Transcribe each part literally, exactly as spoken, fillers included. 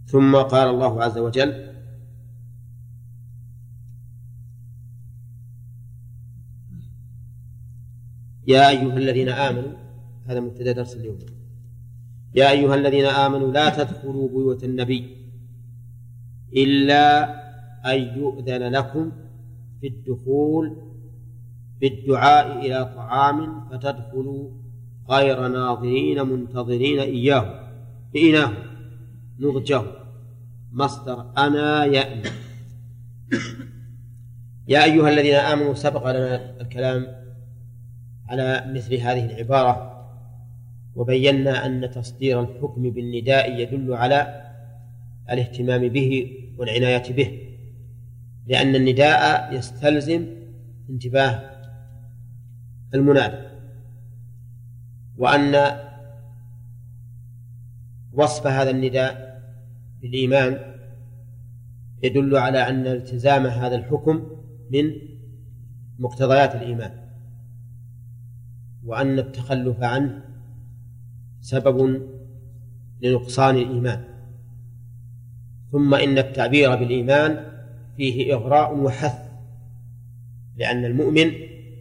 ثم قال الله عز وجل: يا أيها الذين آمنوا، هذا مبتدأ درس اليوم، يا أيها الذين آمنوا لا تدخلوا بيوت النبي إلا أن يؤذن لكم في الدخول بالدعاء إلى طعام فتدخلوا غير ناظرين منتظرين إياه بإناه نضجه مصدر أنا يأني. يا أيها الذين آمنوا، سبق لنا الكلام على مثل هذه العبارة، وبينا أن تصدير الحكم بالنداء يدل على الاهتمام به والعناية به، لأن النداء يستلزم انتباه المنادى، وأن وصف هذا النداء بالإيمان يدل على أن التزام هذا الحكم من مقتضيات الإيمان، وأن التخلف عنه سبب لنقصان الإيمان. ثم إن التعبير بالإيمان فيه إغراء وحث، لأن المؤمن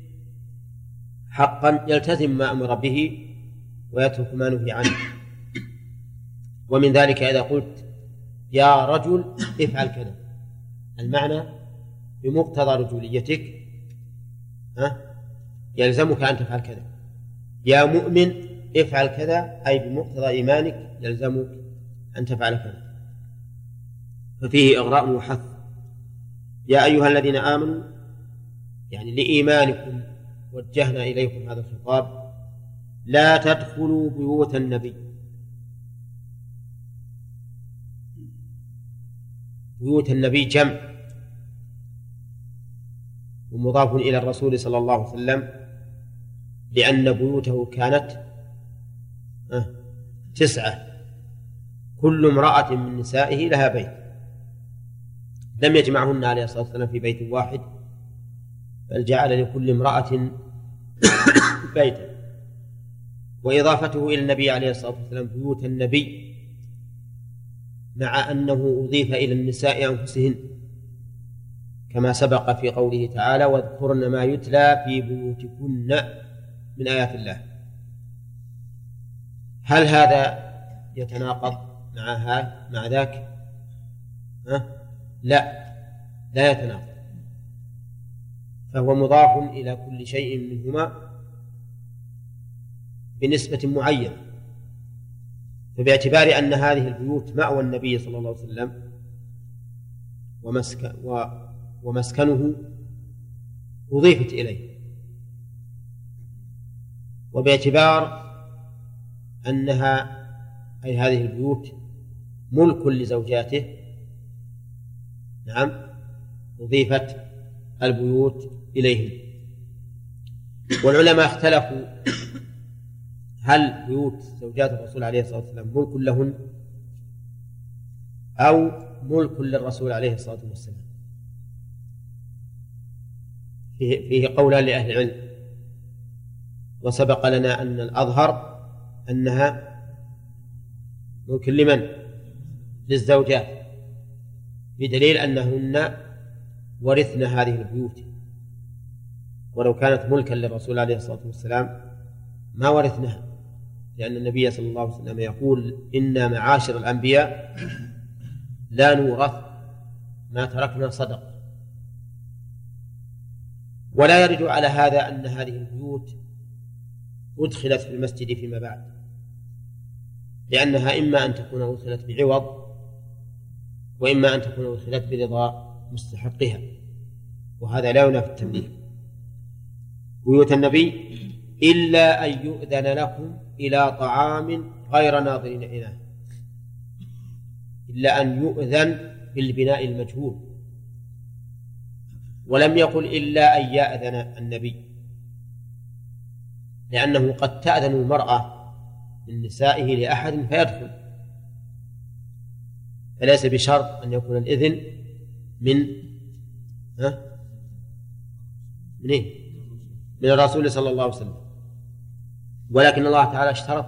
حقا يلتزم ما أمر به ويترك ما نهي عنه. ومن ذلك إذا قلت يا رجل افعل كذا، المعنى بمقتضى رجوليتك ها يلزمك أن تفعل كذا. يا مؤمن افعل كذا، أي بمقتضى إيمانك يلزمك أن تفعل كذا، ففيه إغراء وحث. يا أيها الذين آمنوا، يعني لإيمانكم وجهنا إليكم هذا الخطاب، لا تدخلوا بيوت النبي. بيوت النبي جمع ومضاف إلى الرسول صلى الله عليه وسلم، لأن بيوته كانت تسعة، كل امرأة من نسائه لها بيت، لم يجمعهن عليه الصلاة والسلام في بيت واحد، بل جعل لكل امرأة بيتا. وإضافته إلى النبي عليه الصلاة والسلام بيوت النبي، مع أنه أضيف إلى النساء أنفسهن، كما سبق في قوله تعالى: واذكرن ما يتلى في بيوتكن من آيات الله. هل هذا يتناقض مع هذا مع ذاك؟ ها؟ لا لا يتناقض، فهو مضاف إلى كل شيء منهما بنسبة معينة. فباعتبار أن هذه البيوت مأوى النبي صلى الله عليه وسلم ومسكن ومسكنه أضيفت إليه، وباعتبار أنها أي هذه البيوت ملك لزوجاته، نعم، أضيفت البيوت إليهم. والعلماء اختلفوا هل بيوت زوجات الرسول عليه الصلاة والسلام ملك لهن أو ملك للرسول عليه الصلاة والسلام. فيه, فيه قولان لأهل العلم، وسبق لنا أن الأظهر أنها ملك لمن؟ للزوجات، بدليل أنهن ورثن هذه البيوت، ولو كانت ملكا للرسول عليه الصلاة والسلام ما ورثنها، لأن النبي صلى الله عليه وسلم يقول: إنا معاشر الأنبياء لا نورث ما تركنا صدقة. ولا يرد على هذا أن هذه البيوت أدخلت في المسجد فيما بعد، لأنها إما أن تكون أدخلت بعوض، وإما أن تكون أدخلت برضا مستحقها، وهذا لا ينافي التمليك. بيوت النبي إلا أن يؤذن لكم إلى طعام غير ناظرين إناه، إلا أن يؤذن بالبناء المجهول، ولم يقل إلا أن يأذن النبي، لأنه قد تأذن المرأة من نسائه لأحد فيدخل، فليس بشرط أن يكون الإذن من ها من إيه؟ من الرسول صلى الله عليه وسلم، ولكن الله تعالى اشترط